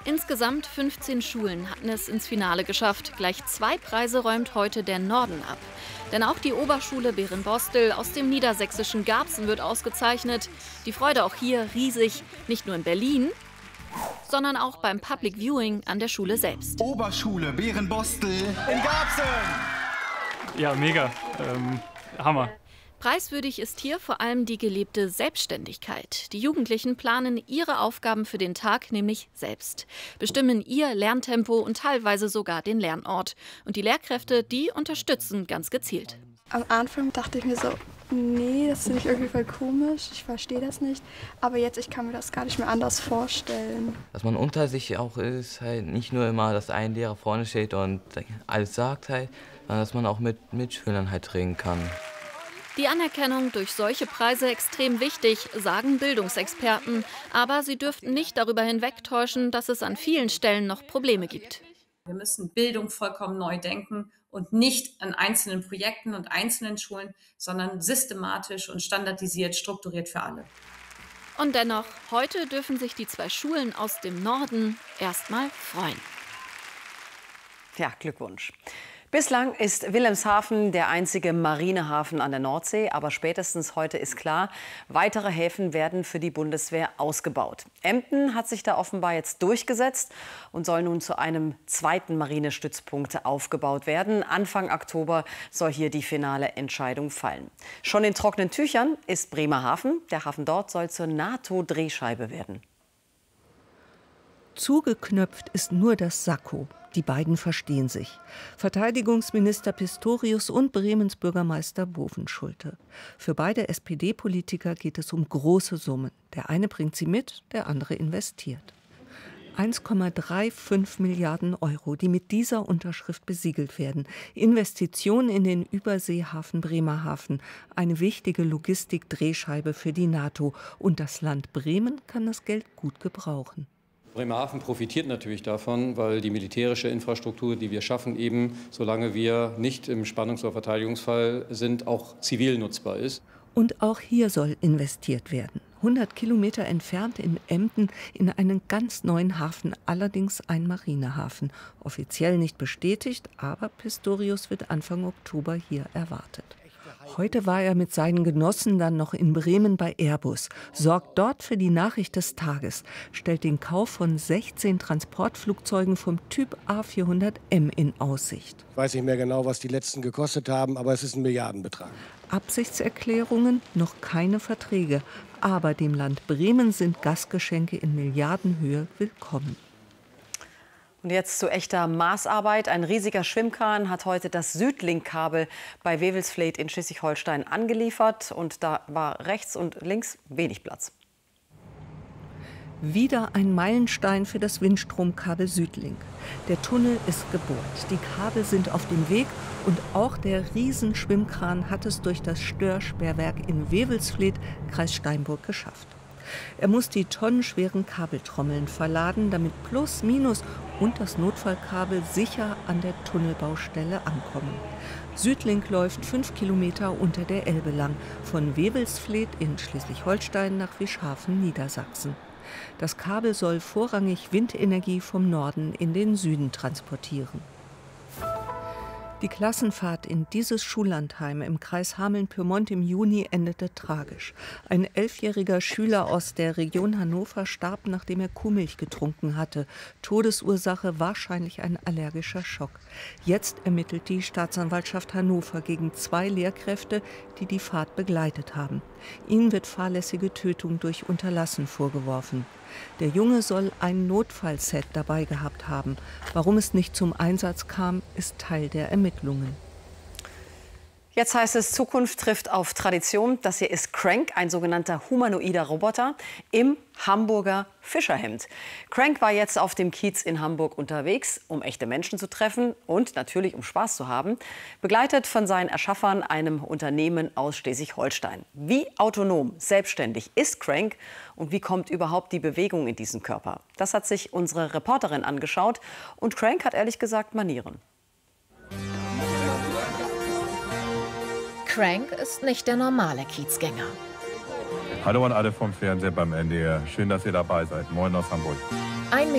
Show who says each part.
Speaker 1: Insgesamt 15 Schulen hatten es ins Finale geschafft. Gleich 2 Preise räumt heute der Norden ab. Denn auch die Oberschule Berenbostel aus dem niedersächsischen Garbsen wird ausgezeichnet. Die Freude auch hier riesig, nicht nur in Berlin, sondern auch beim Public Viewing an der Schule selbst.
Speaker 2: Oberschule Berenbostel in Garbsen!
Speaker 3: Ja, mega. Hammer.
Speaker 1: Preiswürdig ist hier vor allem die gelebte Selbstständigkeit. Die Jugendlichen planen ihre Aufgaben für den Tag nämlich selbst, bestimmen ihr Lerntempo und teilweise sogar den Lernort. Und die Lehrkräfte, die unterstützen ganz gezielt.
Speaker 4: Am Anfang dachte ich mir so, nee, das finde ich irgendwie voll komisch, ich verstehe das nicht. Aber jetzt, ich kann mir das gar nicht mehr anders vorstellen.
Speaker 5: Dass man unter sich auch ist, halt nicht nur immer, dass ein Lehrer vorne steht und alles sagt halt, sondern dass man auch mit Mitschülern halt reden kann.
Speaker 1: Die Anerkennung durch solche Preise extrem wichtig, sagen Bildungsexperten. Aber sie dürften nicht darüber hinwegtäuschen, dass es an vielen Stellen noch Probleme gibt.
Speaker 6: Wir müssen Bildung vollkommen neu denken und nicht an einzelnen Projekten und einzelnen Schulen, sondern systematisch und standardisiert, strukturiert für alle.
Speaker 1: Und dennoch, heute dürfen sich die 2 Schulen aus dem Norden erstmal freuen.
Speaker 7: Ja, Glückwunsch. Bislang ist Wilhelmshaven der einzige Marinehafen an der Nordsee. Aber spätestens heute ist klar, weitere Häfen werden für die Bundeswehr ausgebaut. Emden hat sich da offenbar jetzt durchgesetzt und soll nun zu einem zweiten Marinestützpunkt aufgebaut werden. Anfang Oktober soll hier die finale Entscheidung fallen. Schon in trockenen Tüchern ist Bremerhaven. Der Hafen dort soll zur NATO-Drehscheibe werden.
Speaker 8: Zugeknöpft ist nur das Sakko. Die beiden verstehen sich. Verteidigungsminister Pistorius und Bremens Bürgermeister Bovenschulte. Für beide SPD-Politiker geht es um große Summen. Der eine bringt sie mit, der andere investiert. 1,35 Milliarden Euro, die mit dieser Unterschrift besiegelt werden. Investitionen in den Überseehafen Bremerhaven. Eine wichtige Logistikdrehscheibe für die NATO. Und das Land Bremen kann das Geld gut gebrauchen.
Speaker 9: Bremerhaven profitiert natürlich davon, weil die militärische Infrastruktur, die wir schaffen, eben, solange wir nicht im Spannungs- oder Verteidigungsfall sind, auch zivil nutzbar ist.
Speaker 8: Und auch hier soll investiert werden. 100 Kilometer entfernt in Emden in einen ganz neuen Hafen, allerdings ein Marinehafen. Offiziell nicht bestätigt, aber Pistorius wird Anfang Oktober hier erwartet. Heute war er mit seinen Genossen dann noch in Bremen bei Airbus, sorgt dort für die Nachricht des Tages, stellt den Kauf von 16 Transportflugzeugen vom Typ A400M in Aussicht.
Speaker 10: Ich weiß nicht mehr genau, was die letzten gekostet haben, aber es ist ein Milliardenbetrag.
Speaker 8: Absichtserklärungen, noch keine Verträge, aber dem Land Bremen sind Gastgeschenke in Milliardenhöhe willkommen.
Speaker 7: Und jetzt zu echter Maßarbeit. Ein riesiger Schwimmkran hat heute das Südlink-Kabel bei Wewelsfleth in Schleswig-Holstein angeliefert. Und da war rechts und links wenig Platz.
Speaker 8: Wieder ein Meilenstein für das Windstromkabel Südlink. Der Tunnel ist gebohrt, die Kabel sind auf dem Weg und auch der Riesenschwimmkran hat es durch das Störsperrwerk in Wewelsfleth, Kreis Steinburg, geschafft. Er muss die tonnenschweren Kabeltrommeln verladen, damit Plus, Minus und das Notfallkabel sicher an der Tunnelbaustelle ankommen. Südlink läuft 5 Kilometer unter der Elbe lang, von Wewelsfleth in Schleswig-Holstein nach Wischhafen, Niedersachsen. Das Kabel soll vorrangig Windenergie vom Norden in den Süden transportieren. Die Klassenfahrt in dieses Schullandheim im Kreis Hameln-Pyrmont im Juni endete tragisch. Ein 11-jähriger Schüler aus der Region Hannover starb, nachdem er Kuhmilch getrunken hatte. Todesursache wahrscheinlich ein allergischer Schock. Jetzt ermittelt die Staatsanwaltschaft Hannover gegen 2 Lehrkräfte, die die Fahrt begleitet haben. Ihnen wird fahrlässige Tötung durch Unterlassen vorgeworfen. Der Junge soll ein Notfallset dabei gehabt haben. Warum es nicht zum Einsatz kam, ist Teil der Ermittlungen.
Speaker 7: Jetzt heißt es, Zukunft trifft auf Tradition. Das hier ist Crank, ein sogenannter humanoider Roboter im Hamburger Fischerhemd. Crank war jetzt auf dem Kiez in Hamburg unterwegs, um echte Menschen zu treffen und natürlich um Spaß zu haben. Begleitet von seinen Erschaffern, einem Unternehmen aus Schleswig-Holstein. Wie autonom, selbstständig ist Crank und wie kommt überhaupt die Bewegung in diesen Körper? Das hat sich unsere Reporterin angeschaut und Crank hat ehrlich gesagt Manieren.
Speaker 11: Crank ist nicht der normale Kiezgänger.
Speaker 12: Hallo an alle vom Fernseher beim NDR. Schön, dass ihr dabei seid. Moin aus Hamburg.
Speaker 11: 1,90